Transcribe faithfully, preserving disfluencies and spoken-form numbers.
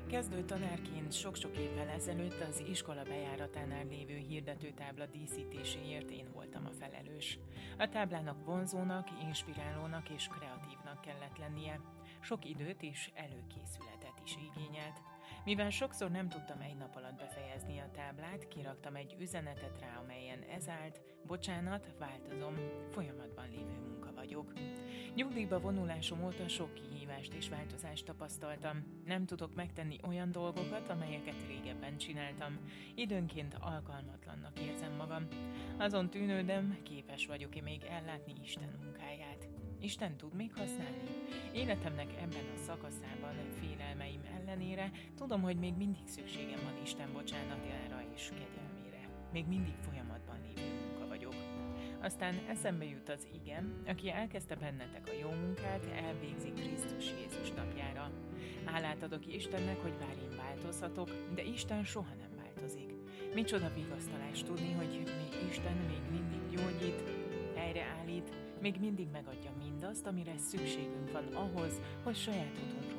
Kezdő tanárként sok-sok évvel ezelőtt az iskola bejáratánál lévő hirdetőtábla díszítéséért én voltam a felelős. A táblának vonzónak, inspirálónak és kreatívnak kellett lennie. Sok időt és előkészületet is igényelt. Mivel sokszor nem tudtam egy nap alatt befejezni a táblát, kiraktam egy üzenetet rá, amelyen ez állt: bocsánat, változom, folyamatban lévő munka vagyok. Nyugdíjba vonulásom óta sok kihívást és változást tapasztaltam. Nem tudok megtenni olyan dolgokat, amelyeket régebben csináltam. Időnként alkalmatlannak érzem magam. Azon tűnődöm, képes vagyok-e még ellátni Isten munkáját. Isten tud még használni? Életemnek ebben a szakaszában félelmeim ellenére tudom, hogy még mindig szükségem van Isten bocsánatára és kegyelmére. Még mindig folyamatban lévő munka vagyok. Aztán eszembe jut az ige, aki elkezdte bennetek a jó munkát, elvégzi Krisztus Jézus napjára. Hálát adok Istennek, hogy bár én változhatok, de Isten soha nem változik. Micsoda vigasztalás tudni, hogy még Isten még mindig gyógyít, helyreállít, még mindig megadja mindazt, amire szükségünk van ahhoz, hogy saját utunkra